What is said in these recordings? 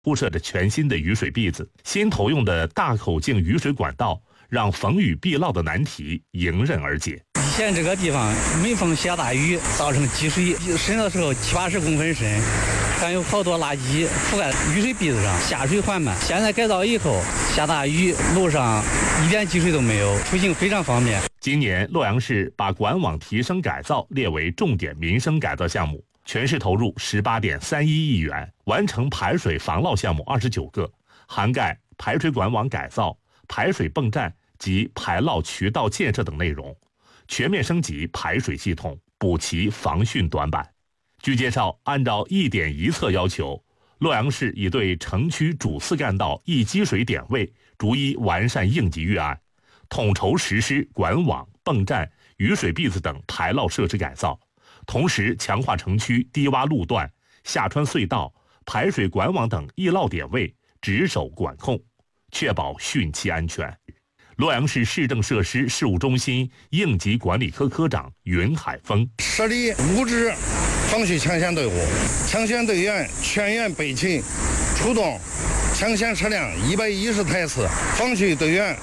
铺设着全新的雨水篦子，新投用的大口径雨水管道让逢雨必涝的难题迎刃而解。 以前这个地方每逢下大雨，造成积水深的时候70-80公分深，还有好多垃圾覆盖雨水篦子上，下水缓慢。现在改造以后，下大雨路上一点积水都没有，出行非常方便。 今年洛阳市把管网提升改造列为重点民生改造项目，全市投入18.31亿元，完成排水防涝项目29个，涵盖排水管网改造、排水泵站及排涝渠道建设等内容，全面升级排水系统，补齐防汛短板。据介绍，按照一点一测要求，洛阳市已对城区主次干道易积水点位逐一完善应急预案，统筹实施管网、泵站、雨水篦子等排涝设施改造，同时强化城区低洼路段、下穿隧道、排水管网等易涝点位值守管控，确保汛期安全。洛阳市市政设施事务中心应急管理科科长云海峰： 设立5支防汛抢险队伍，抢险队员全员备勤，出动抢险车辆110台次，防汛队员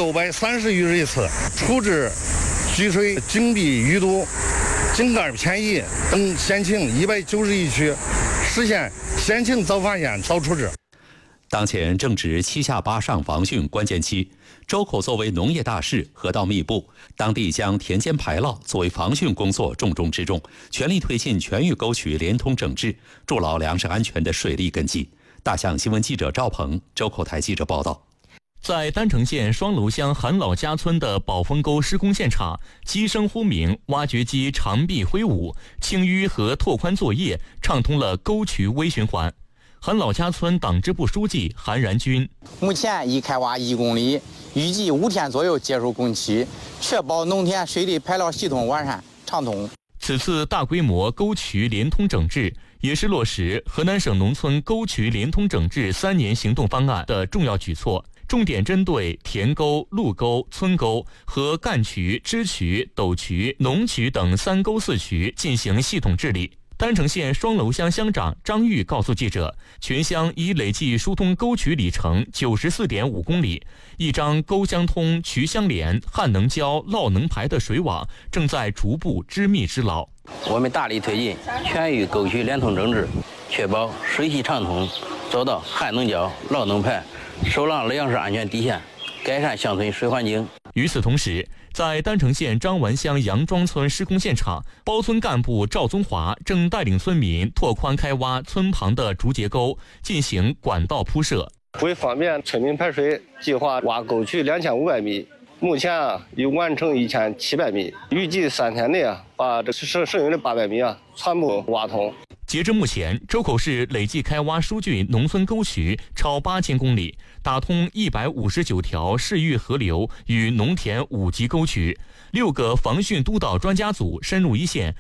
630余人次，处置积水、井壁淤堵、井盖偏移等险情191区，实现险情早发现、早处置。 当前正值7下8上防汛关键期，周口作为农业大市，河道密布，当地将田间排涝作为防汛工作重中之重，全力推进全域沟渠连通整治，筑牢粮食安全的水利根基。大象新闻记者赵鹏，周口台记者报道。 在丹城县双楼乡韩老家村的宝丰沟施工现场，机声呼鸣，挖掘机长臂挥舞，清淤和拓宽作业畅通了沟渠微循环。韩老家村党支部书记韩然军： 目前已开挖1公里，预计5天左右结束工期，确保农田水利排涝系统完善畅通。 此次大规模沟渠连通整治，也是落实河南省农村沟渠连通整治3年行动方案的重要举措，重点针对田沟、路沟、村沟和干渠、支渠、斗渠、农渠等3沟4渠进行系统治理。丹城县双楼乡乡长张玉告诉记者，全乡已累计疏通沟渠里程94.5公里，一张沟相通、渠相连、旱能浇、涝能排的水网正在逐步织密织牢。 我们大力推进全域沟渠连通整治，确保水系畅通，做到旱能浇、涝能排，守牢粮食安全底线，改善乡村水环境。 与此同时，在丹城县张完乡杨庄村施工现场，包村干部赵宗华正带领村民拓宽开挖村旁的竹节沟，进行管道铺设。 为方便村民排水，计划挖沟渠2500米，目前已完成1700米，预计3天内把这剩余的800米全部挖通。 截至目前，周口市累计开挖疏浚农村沟渠超8000公里，打通159条市域河流与农田5级沟渠，6个防汛督导专家组深入一线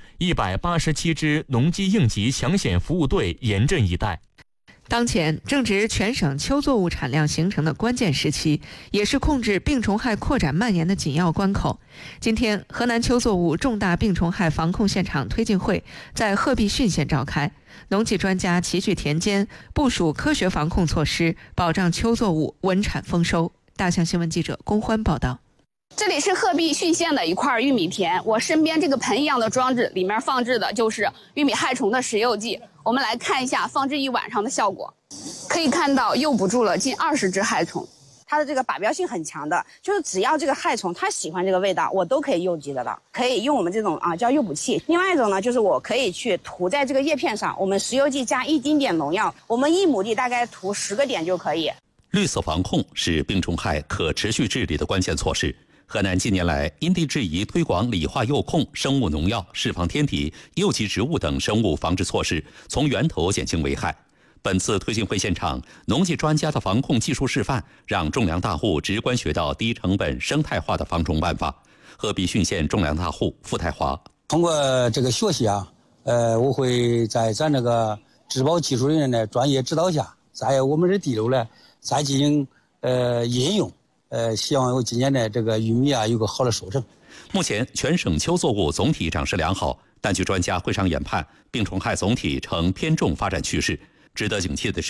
，187支农机应急抢险服务队严阵以待。 当前正值全省秋作物产量形成的关键时期，也是控制病虫害扩展蔓延的紧要关口。今天，河南秋作物重大病虫害防控现场推进会在鹤壁浚县召开，农技专家齐聚田间，部署科学防控措施，保障秋作物稳产丰收。大象新闻记者龚欢报道。 这里是鹤壁浚县的一块玉米田，我身边这个盆一样的装置里面放置的就是玉米害虫的食诱剂。我们来看一下放置一晚上的效果，可以看到诱捕住了近20只害虫。 它的这个靶标性很强的，就是只要这个害虫它喜欢这个味道，我都可以诱击得到。可以用我们这种叫诱捕器。另外一种呢，就是我可以去涂在这个叶片上，我们食诱剂加1丁点农药，我们1亩地大概涂10个点就可以。 绿色防控是病虫害可持续治理的关键措施。河南近年来因地制宜推广理化诱控、生物农药、释放天敌、诱集植物等生物防治措施，从源头减轻危害。本次推进会现场，农技专家的防控技术示范，让种粮大户直观学到低成本生态化的防虫办法。鹤壁浚县种粮大户付太华： 通过这个学习我会在咱这个植保技术人员的专业指导下，在我们的地楼呢再进行应用。希望我今年的这个玉米有个好的收成。 目前全省秋作物总体长势良好，但据专家会上研判，病虫害总体呈偏重发展趋势。值得警惕的是，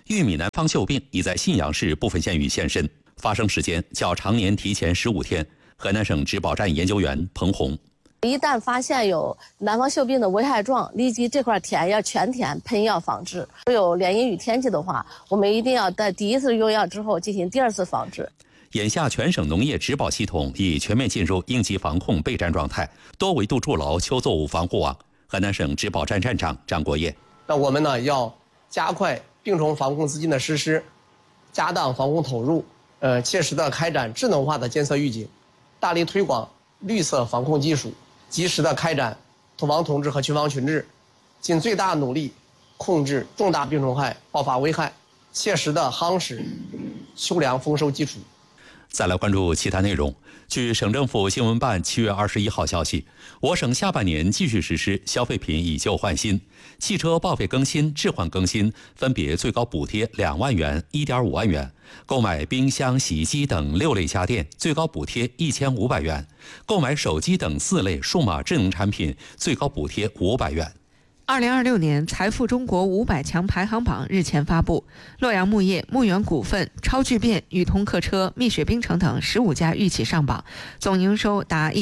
玉米南方锈病已在信阳市部分县域现身，发生时间较常年提前15天。河南省植保站研究员彭红。 一旦发现有南方锈病的危害状，立即这块田要全田喷药防治。有连阴雨天气的话，我们一定要在第一次用药之后进行第二次防治。 眼下全省农业植保系统已全面进入应急防控备战状态，多维度筑牢秋作物防护网。河南省植保站站长张国业。 那我们呢要加快病虫防控资金的实施，加大防控投入，切实的开展智能化的监测预警，大力推广绿色防控技术，及时的开展土防统治和群防群治，尽最大努力控制重大病虫害爆发危害，切实的夯实秋粮丰收基础。 再来关注其他内容。据省政府新闻办7月21号消息，我省下半年继续实施消费品以旧换新，汽车报废更新、置换更新分别最高补贴2万元、1.5万元；购买冰箱、洗衣机等6类家电最高补贴1500元；购买手机等4类数码智能产品最高补贴500元。 2026年财富中国500强排行榜日前发布，洛阳牧业、牧原股份、超巨变、宇通客车、蜜雪冰城等15家预企上榜，总营收达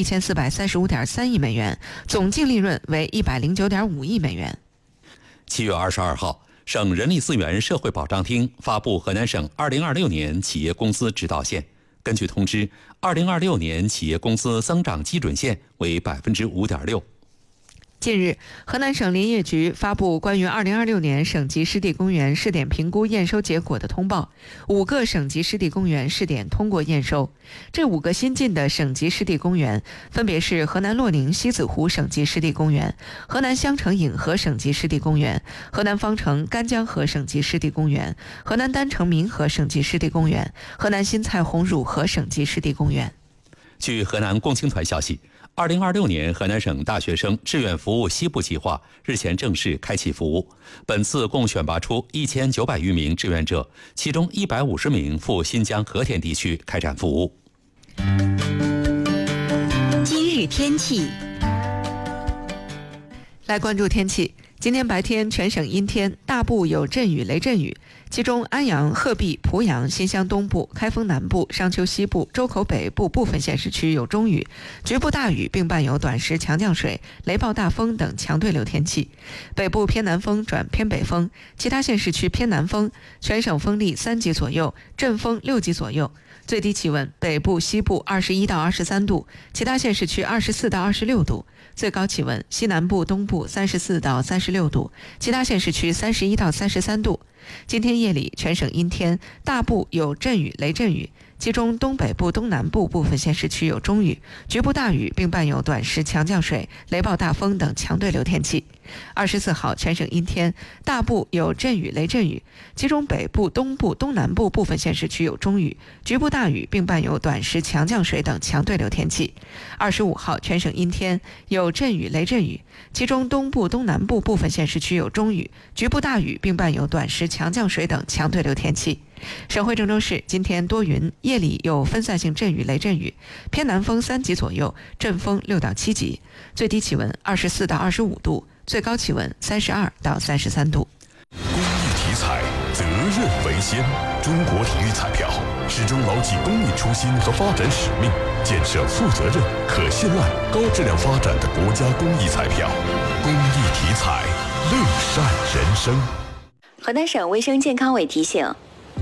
1435.3亿美元，总净利润为109.5亿美元。 7月22号，省人力资源社会保障厅发布河南省2026年企业工资指导线。根据通知，2026年企业工资增长基准线为5.6%。 近日，河南省林业局发布关于2026年省级湿地公园试点评估验收结果的通报，5个省级湿地公园试点通过验收。这5个新进的省级湿地公园分别是河南洛宁西子湖省级湿地公园、河南襄城颍河省级湿地公园、河南方城干江河省级湿地公园、河南郸城民河省级湿地公园、河南新蔡洪汝河省级湿地公园。 据河南共青团消息，2026年河南省大学生志愿服务西部计划日前正式开启服务。本次共选拔出1900余名志愿者，其中150名赴新疆和田地区开展服务。 今日天气， 来关注天气。今天白天全省阴天，大部有阵雨雷阵雨，其中安阳、鹤壁、濮阳、新乡东部、开封南部、商丘西部、周口北部部分县市区有中雨，局部大雨并伴有短时强降水、雷暴大风等强对流天气。北部偏南风转偏北风，其他县市区偏南风，全省风力3级左右，阵风6级左右。最低气温北部、西部21到23度，其他县市区24到26度。最高气温西南部、东部34到36度，其他县市区31到33度。今天夜里全省阴天，大部有阵雨雷阵雨，其中东北部、东南部部分县市区有中雨，局部大雨并伴有短时强降水、雷暴大风等强对流天气。24号全省阴天，大部有阵雨雷阵雨，其中北部、东部、东南部部分县市区有中雨，局部大雨并伴有短时强降水等强对流天气。25号全省阴天，有阵雨雷阵雨，其中东部、东南部部分县市区有中雨，局部大雨并伴有短时强降水等强对流天气。省会郑州市今天多云，夜里有分散性阵雨雷阵雨，偏南风3级左右，阵风6到7级，最低气温24到25度，最高气温32到33度。 公益体彩，责任为先。中国体育彩票始终牢记公益初心和发展使命，建设负责任、可信赖、高质量发展的国家公益彩票。公益体彩，乐善人生。 河南省卫生健康委提醒，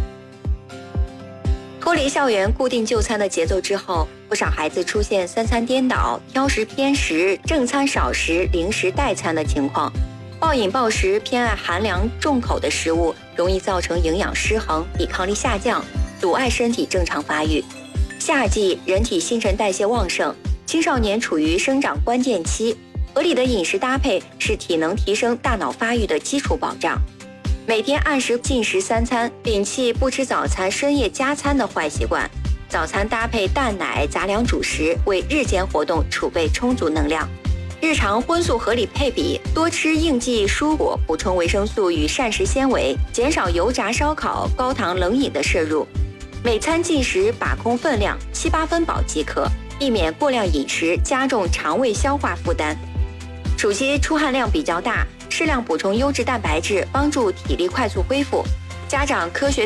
脱离校园固定就餐的节奏之后，不少孩子出现三餐颠倒、挑食偏食、正餐少食、零食代餐的情况。暴饮暴食、偏爱寒凉重口的食物，容易造成营养失衡、抵抗力下降，阻碍身体正常发育。夏季人体新陈代谢旺盛，青少年处于生长关键期，合理的饮食搭配是体能提升、大脑发育的基础保障。每天按时进食3餐，摒弃不吃早餐、深夜加餐的坏习惯。早餐搭配蛋奶、杂粮主食，为日间活动储备充足能量。日常荤素合理配比，多吃应季蔬果，补充维生素与膳食纤维，减少油炸、烧烤、高糖冷饮的摄入。每餐进食把控分量，7、8分饱即可，避免过量饮食加重肠胃消化负担。暑期出汗量比较大，适量补充优质蛋白质，帮助体力快速恢复。 家长科学